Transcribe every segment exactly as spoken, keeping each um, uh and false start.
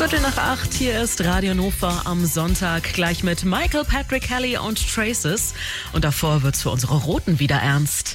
Viertel nach acht, hier ist Radio Hannover am Sonntag, gleich mit Michael, Patrick Kelly und Traces. Und davor wird's für unsere Roten wieder ernst.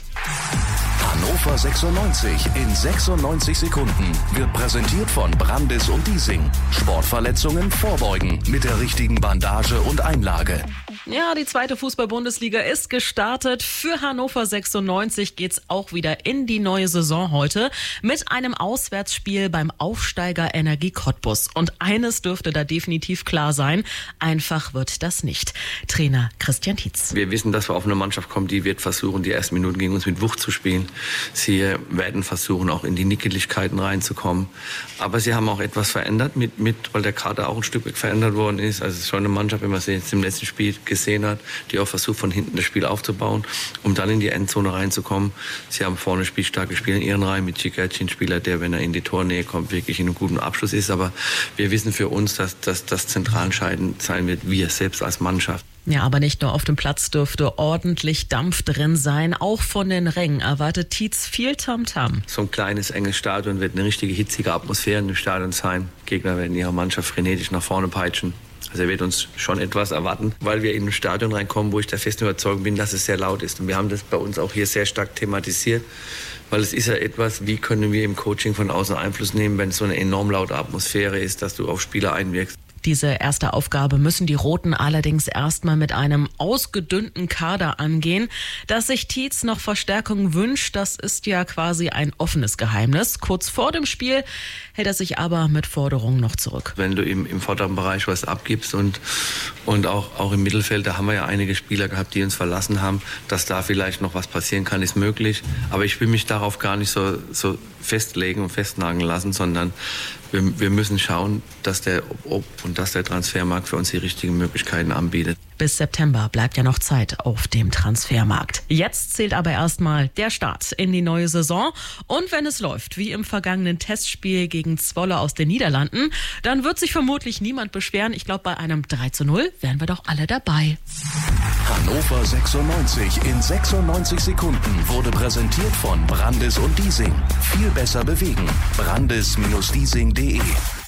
Hannover sechsundneunzig in sechsundneunzig Sekunden wird präsentiert von Brandis und Diesing. Sportverletzungen vorbeugen mit der richtigen Bandage und Einlage. Ja, die zweite Fußball-Bundesliga ist gestartet. Für Hannover sechsundneunzig geht's auch wieder in die neue Saison heute mit einem Auswärtsspiel beim Aufsteiger Energie Cottbus. Und eines dürfte da definitiv klar sein: einfach wird das nicht. Trainer Christian Tietz. Wir wissen, dass wir auf eine Mannschaft kommen, die wird versuchen, die ersten Minuten gegen uns mit Wucht zu spielen. Sie werden versuchen, auch in die Nickeligkeiten reinzukommen. Aber sie haben auch etwas verändert, mit, mit, weil der Kader auch ein Stück weit verändert worden ist. Also es ist schon eine Mannschaft, wenn man sie jetzt im letzten Spiel gesehen hat, die auch versucht, von hinten das Spiel aufzubauen, um dann in die Endzone reinzukommen. Sie haben vorne spielstarke Spieler in ihren Reihen mit Cikerci, ein Spieler, der, wenn er in die Tornähe kommt, wirklich in einem guten Abschluss ist. Aber wir wissen für uns, dass, dass das zentral entscheidend sein wird, wir selbst als Mannschaft. Ja, aber nicht nur auf dem Platz dürfte ordentlich Dampf drin sein. Auch von den Rängen erwartet Tietz viel Tamtam. So ein kleines, enges Stadion wird eine richtige hitzige Atmosphäre in dem Stadion sein. Gegner werden ihre Mannschaft frenetisch nach vorne peitschen. Also er wird uns schon etwas erwarten, weil wir in ein Stadion reinkommen, wo ich der festen Überzeugung bin, dass es sehr laut ist. Und wir haben das bei uns auch hier sehr stark thematisiert, weil es ist ja etwas, wie können wir im Coaching von außen Einfluss nehmen, wenn es so eine enorm laute Atmosphäre ist, dass du auf Spieler einwirkst. Diese erste Aufgabe müssen die Roten allerdings erstmal mit einem ausgedünnten Kader angehen. Dass sich Tietz noch Verstärkung wünscht, das ist ja quasi ein offenes Geheimnis. Kurz vor dem Spiel hält er sich aber mit Forderungen noch zurück. Wenn du im, im vorderen Bereich was abgibst und, und auch, auch im Mittelfeld, da haben wir ja einige Spieler gehabt, die uns verlassen haben, dass da vielleicht noch was passieren kann, ist möglich. Aber ich will mich darauf gar nicht so, so festlegen und festnageln lassen, sondern wir, wir müssen schauen, dass der ob und dass der Transfermarkt für uns die richtigen Möglichkeiten anbietet. Bis September bleibt ja noch Zeit auf dem Transfermarkt. Jetzt zählt aber erstmal der Start in die neue Saison. Und wenn es läuft, wie im vergangenen Testspiel gegen Zwolle aus den Niederlanden, dann wird sich vermutlich niemand beschweren. Ich glaube, bei einem drei zu null wären wir doch alle dabei. Hannover sechsundneunzig in sechsundneunzig Sekunden wurde präsentiert von Brandis und Diesing. Viel besser bewegen. Brandis Diesing punkt de